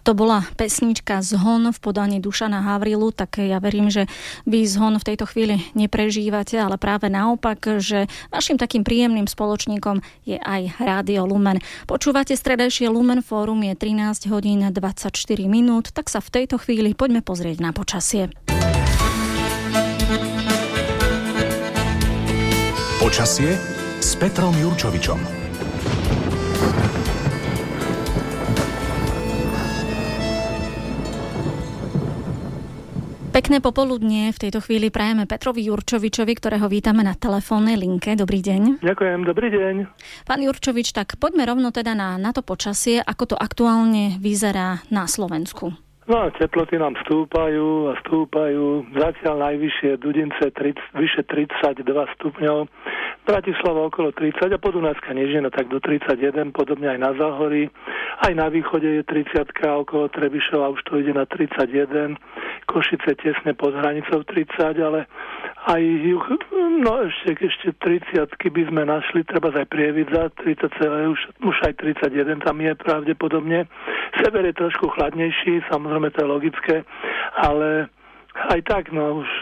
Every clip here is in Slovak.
To bola pesnička Zhon v podaní Dušana Havrilu, tak ja verím, že vy Zhon v tejto chvíli neprežívate, ale práve naopak, že vašim takým príjemným spoločníkom je aj Rádio Lumen. Počúvate stredajšie Lumen Fórum, je 13 hodín 24 minút, tak sa v tejto chvíli poďme pozrieť na počasie. Počasie s Petrom Jurčovičom. Pekné popoludnie v tejto chvíli prajeme Petrovi Jurčovičovi, ktorého vítame na telefónnej linke. Dobrý deň. Ďakujem, dobrý deň. Pán Jurčovič, tak poďme rovno teda na to počasie, ako to aktuálne vyzerá na Slovensku. No, teploty nám stúpajú a stúpajú. Zatiaľ najvyššie Dudince vyše 32 stupňov. Bratislava okolo 30 a Podunajská Nežina tak do 31, podobne aj na Záhorí. Aj na východe je 30, okolo Trebišova už to ide na 31. Košice tesne pod hranicou 30, ale aj juh, no ešte 30 by sme našli, treba aj Prievidza, 30, už aj 31 tam je pravdepodobne. Sever je trošku chladnejší, samozrejme to je logické, ale aj tak, no už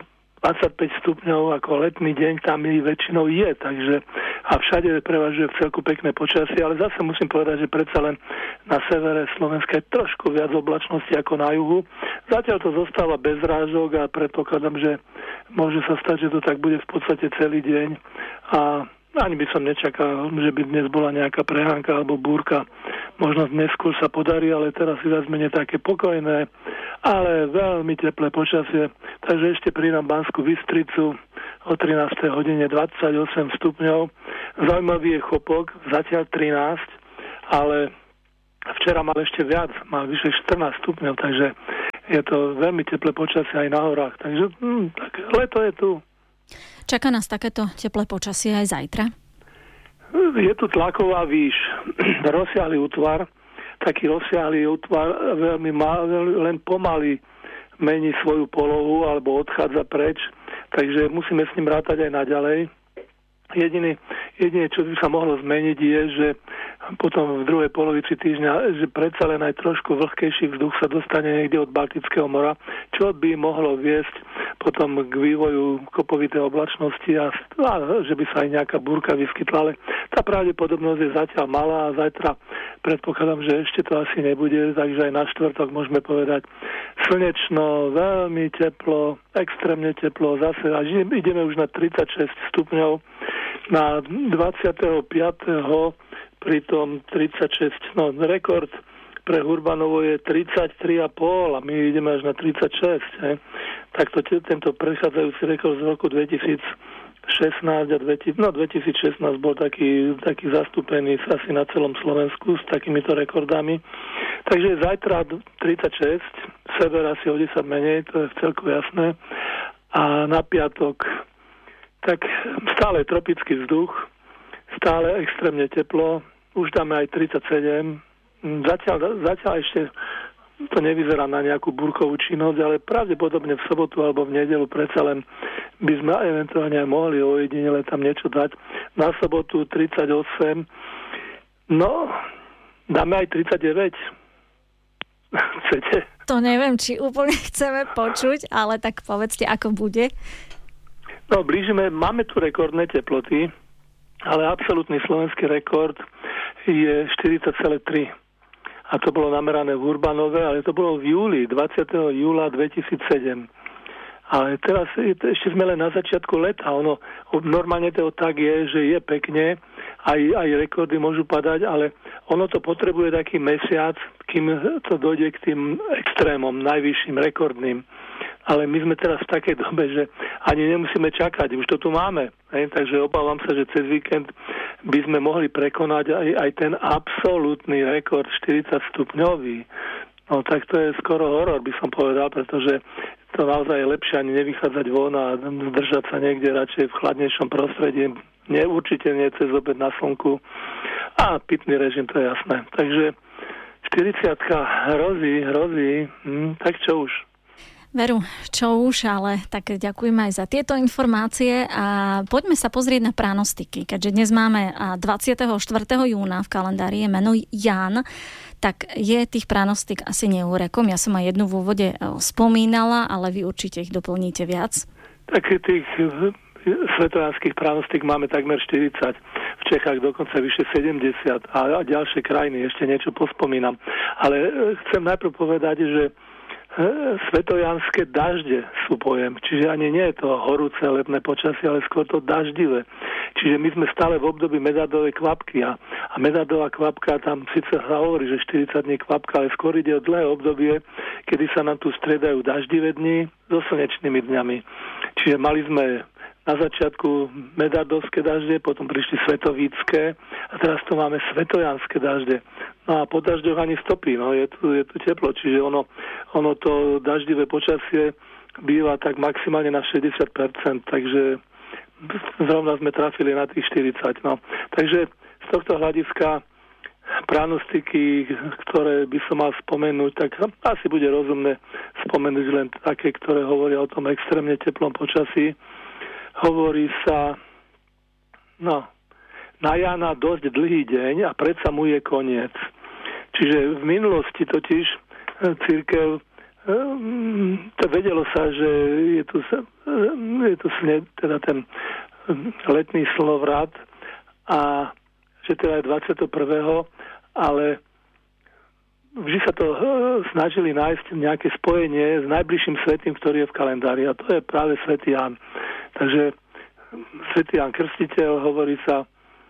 25 stupňov ako letný deň tam väčšinou je, takže a všade prevažuje v celku pekné počasie, ale zase musím povedať, že predsa len na severe Slovenska je trošku viac oblačnosti ako na juhu. Zatiaľ to zostáva bez rážok a predpokladám, že môže sa stať, že to tak bude v podstate celý deň a ani by som nečakal, že by dnes bola nejaká prehánka alebo búrka. Možno dnes skôr sa podarí, ale teraz si viac menej také pokojné, ale veľmi teplé počasie. Takže ešte pridám Banskú Bystricu o 13. hodine 28 stupňov. Zaujímavý je Chopok, zatiaľ 13, ale včera mal ešte viac, mal vyše 14 stupňov, takže je to veľmi teplé počasie aj na horách. Takže tak leto je tu. Čaká nás takéto teplé počasie aj zajtra? Je tu tlaková výš, rozsiahly útvar, taký rozsiahly útvar veľmi len pomaly mení svoju polohu alebo odchádza preč, takže musíme s ním rátať aj naďalej. Jediné, čo by sa mohlo zmeniť, je, že potom v druhej polovici týždňa, že predsa len aj trošku vlhkejší vzduch sa dostane niekde od Baltického mora, čo by mohlo viesť potom k vývoju kopovitej oblačnosti a že by sa aj nejaká búrka vyskytla, ale tá pravdepodobnosť je zatiaľ malá a zajtra predpokladám, že ešte to asi nebude, takže aj na štvrtok môžeme povedať slnečno, veľmi teplo, extrémne teplo, zase až ideme už na 36 stupňov, na 25. pritom 36, no rekord pre Hurbanovo je 33,5 a my ideme až na 36. Takto tento prechádzajúci rekord z roku 2016 a 2016 bol taký zastúpený asi na celom Slovensku s takýmito rekordami. Takže zajtra 36, sever asi o 10 menej, to je v celku jasné. A na piatok tak stále tropický vzduch, stále extrémne teplo, už dáme aj 37. Zatiaľ ešte to nevyzerá na nejakú búrkovú činnosť, ale pravdepodobne v sobotu alebo v nedeľu predsa len by sme eventuálne aj mohli ojedinele tam niečo dať. Na sobotu 38. No, dáme aj 39. Chcete? To neviem, či úplne chceme počuť, ale tak povedzte, ako bude. No, máme tu rekordné teploty, ale absolútny slovenský rekord je 40,3. A to bolo namerané v Urbanove, ale to bolo v júli, 20. júla 2007. Ale teraz ešte sme len na začiatku leta. Normálne to tak je, že je pekne, aj rekordy môžu padať, ale ono to potrebuje taký mesiac, kým to dojde k tým extrémom, najvyšším, rekordným. Ale my sme teraz v takej dobe, že ani nemusíme čakať, už to tu máme. Takže obávam sa, že cez víkend by sme mohli prekonať aj ten absolútny rekord 40 stupňový. No tak to je skoro horor, by som povedal, pretože to naozaj je lepšie ani nevychádzať von a zdržať sa niekde radšej v chladnejšom prostredí. Určite nie cez obed na slnku. A pitný režim, to je jasné. Takže 40 hrozí, tak čo už? Veru, čo už, ale tak ďakujeme aj za tieto informácie a poďme sa pozrieť na pranostiky. Keďže dnes máme 24. júna v kalendári je meno Ján, tak je tých pranostik asi neúrekom. Ja som aj jednu v úvode spomínala, ale vy určite ich doplníte viac. Tak tých svetojánskych pranostik máme takmer 40. V Čechách dokonca vyše 70 a ďalšie krajiny, ešte niečo pospomínam. Ale chcem najprv povedať, že svetojánske dažde sú pojem. Čiže ani nie je to horúce letné počasie, ale skôr to daždivé. Čiže my sme stále v období medardovej kvapky a medardová kvapka, tam síce sa hovorí, že 40 dní kvapka, ale skôr ide o dlhé obdobie, kedy sa nám tu striedajú daždivé dni so slnečnými dňami. Čiže mali sme na začiatku medardovské dažde, potom prišli svetovícké a teraz tu máme svetojánske dažde. No a po dažďoch ani stopy, no je tu teplo, čiže ono to daždivé počasie býva tak maximálne na 60%, takže zrovna sme trafili na tých 40. No. Takže z tohto hľadiska pranostiky, ktoré by som mal spomenúť, tak asi bude rozumné spomenúť len také, ktoré hovoria o tom extrémne teplom počasí. Hovorí sa, na Jána dosť dlhý deň a predsa mu je koniec. Čiže v minulosti totiž cirkev to vedelo sa, že je tu teda ten letný slnovrat a že teda je 21. ale vždy sa to snažili nájsť nejaké spojenie s najbližším svätým, ktorý je v kalendári a to je práve svätý Ján. Takže svätý Ján Krstiteľ, hovorí sa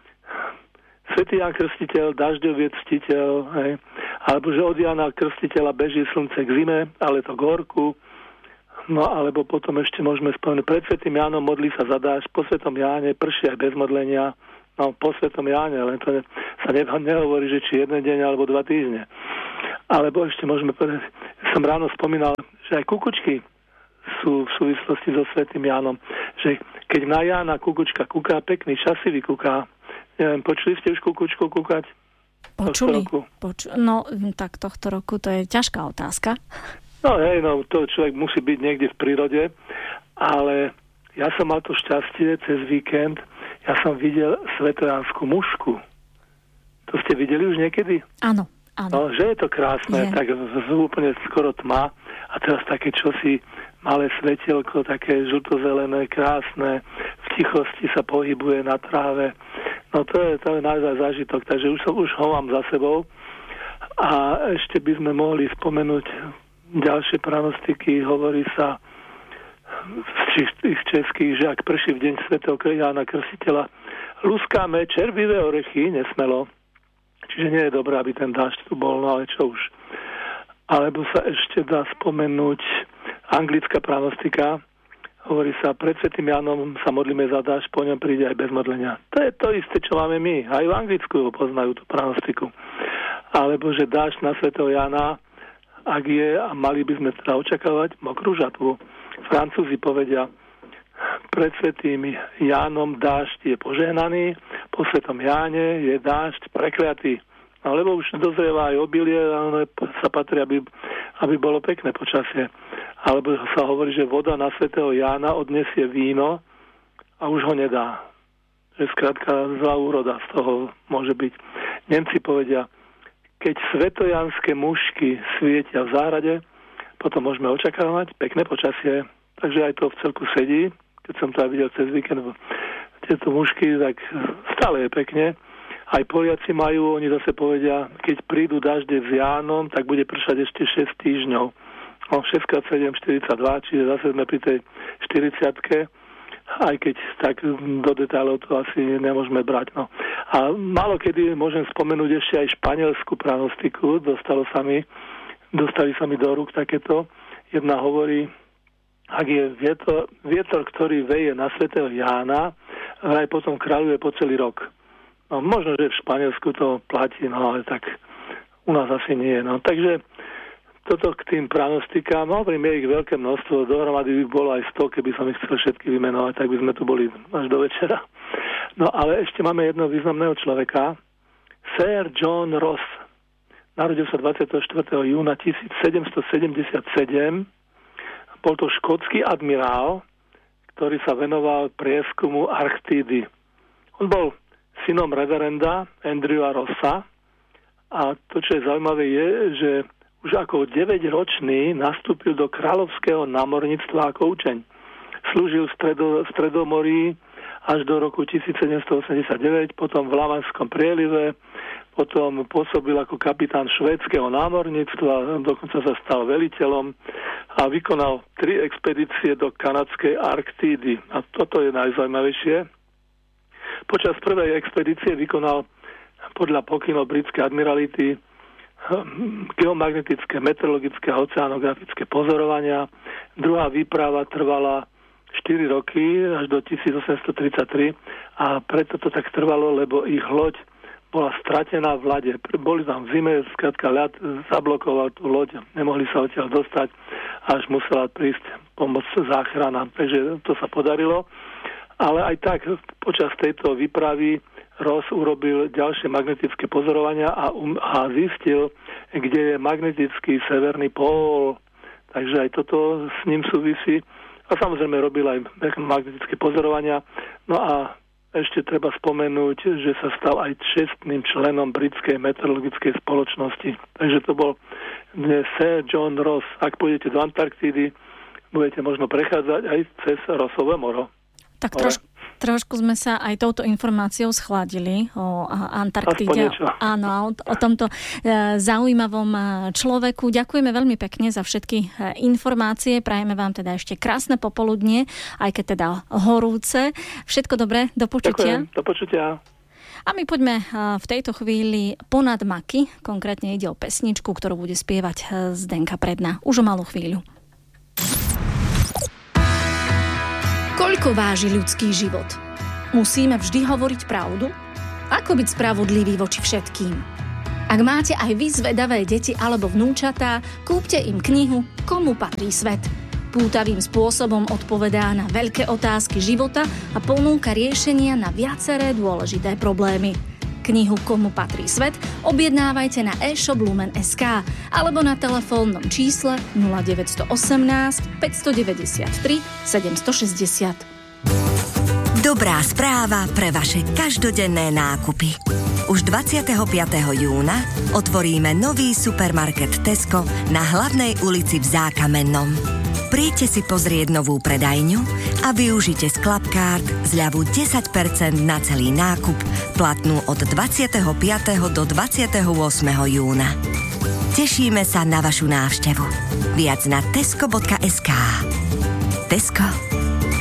svätý Ján Krstiteľ, dažďový ctiteľ, hej. Alebo že od Jána Krstiteľa beží slnce k zime, ale to k horku. No alebo potom ešte môžeme spomenúť, pred svätým Jánom modlí sa za dážď, po svätom Jáne prší aj bez modlenia. No po svätom Jáne, len to sa nehovorí, že či jeden deň alebo 2 týždne. Alebo ešte môžeme povedať, som ráno spomínal, že aj kukučky sú v súvislosti so svätým Jánom, že keď na Jána kukučka kúká, pekný časivý kúká. Neviem, počuli ste už kukučku kúkať? Počuli. No, tak tohto roku to je ťažká otázka. No hej, to človek musí byť niekde v prírode, ale ja som mal to šťastie cez víkend, ja som videl svetojánsku mušku. To ste videli už niekedy? Áno. No, že je to krásne, tak úplne skoro tma a teraz také čosi malé svetielko, také žltozelené, krásne, v tichosti sa pohybuje na tráve. No to je naozaj zážitok, takže už ho mám za sebou. A ešte by sme mohli spomenúť ďalšie pranostiky, hovorí sa z tých českých, že ak prší v deň svätého Jána Krstiteľa, luskáme červivé orechy, nesmelo. Čiže nie je dobré, aby ten dážď tu bol, no ale čo už. Alebo sa ešte dá spomenúť anglická pranostika. Hovorí sa, pred svätým Jánom sa modlíme za dážď, po ňom príde aj bez modlenia. To je to isté, čo máme my. Aj v Anglicku poznajú tú pranostiku. Alebo že dážď na svätého Jána, ak je, a mali by sme teda očakávať mokrú žatvu. Francúzi povedia, pred svätým Jánom dážď je požehnaný, po svätom Jáne je dážď prekliatý. No, lebo už dozrieva aj obilie, ale sa patrí, aby bolo pekné počasie. Alebo sa hovorí, že voda na svätého Jána odnesie víno a už ho nedá. Že skrátka zlá úroda z toho môže byť. Nemci povedia, keď svetojánske mušky svietia v záhrade, potom môžeme očakávať pekné počasie. Takže aj to v celku sedí. Keď som to aj videl cez víkend, tieto mušky, tak stále je pekne. Aj Poliaci majú, oni zase povedia, keď prídu dažde s Jánom, tak bude pršať ešte 6 týždňov. 6x7, 42, čiže zase sme pri tej 40-ke, aj keď tak do detailov to asi nemôžeme brať. No. A málo kedy môžem spomenúť ešte aj španielskú pranostiku, dostali sa mi do rúk takéto. Jedna hovorí, ak je vietor, ktorý veje na svätého Jána, aj potom kráľuje po celý rok. No, možno, že v Španielsku to platí, no ale tak u nás asi nie. No. Takže toto k tým pranostikám, hovorím, je ich veľké množstvo, dohromady by bolo aj 100, keby som ich chcel všetky vymenovať, tak by sme tu boli až do večera. No ale ešte máme jedného významného človeka, Sir John Ross. Narodil sa 24. júna 1777, Bol to škótsky admirál, ktorý sa venoval prieskumu Arktídy. On bol synom reverenda Andrewa Rossa a to, čo je zaujímavé, je, že už ako 9-ročný nastúpil do kráľovského námorníctva ako učeň. Slúžil v Stredomorí až do roku 1789, potom v Lamanskom prielive, potom pôsobil ako kapitán švédskeho námorníctva, dokonca sa stal veliteľom a vykonal 3 expedície do kanadskej Arktídy. A toto je najzaujímavejšie. Počas prvej expedície vykonal podľa pokynov britskej admirality geomagnetické, meteorologické a oceanografické pozorovania. Druhá výprava trvala 4 roky až do 1833 a preto to tak trvalo, lebo ich loď bola stratená v ľade. Boli tam v zime, skrátka ľad zablokoval tú loď, nemohli sa odtiaľ dostať, až musela prísť pomoc záchrana. Takže to sa podarilo. Ale aj tak počas tejto výpravy Ross urobil ďalšie magnetické pozorovania a zistil, kde je magnetický severný pól. Takže aj toto s ním súvisí. A samozrejme robil aj magnetické pozorovania. No a ešte treba spomenúť, že sa stal aj čestným členom britskej meteorologickej spoločnosti. Takže to bol Sir John Ross. Ak pôjdete do Antarktídy, budete možno prechádzať aj cez Rossové moro. Tak trošku sme sa aj touto informáciou schladili o Antarktíde. Áno, o tomto zaujímavom človeku. Ďakujeme veľmi pekne za všetky informácie. Prajeme vám teda ešte krásne popoludnie, aj keď teda horúce. Všetko dobré, do počutia. Ďakujem, do počutia. A my poďme v tejto chvíli ponad maky. Konkrétne ide o pesničku, ktorú bude spievať Zdenka Predná. Už o malú chvíľu. Koľko váži ľudský život? Musíme vždy hovoriť pravdu? Ako byť spravodlivý voči všetkým? Ak máte aj vy zvedavé deti alebo vnúčatá, kúpte im knihu Komu patrí svet. Pútavým spôsobom odpovedá na veľké otázky života a ponúka riešenia na viaceré dôležité problémy. Knihu Komu patrí svet objednávajte na e-shop Lumen.sk alebo na telefónnom čísle 0918 593 760. Dobrá správa pre vaše každodenné nákupy. Už 25. júna otvoríme nový supermarket Tesco na hlavnej ulici v Zákamennom. Príďte si pozrieť novú predajňu a využite z Clubcard zľavu 10% na celý nákup, platnú od 25. do 28. júna. Tešíme sa na vašu návštevu. Viac na tesco.sk. Tesco.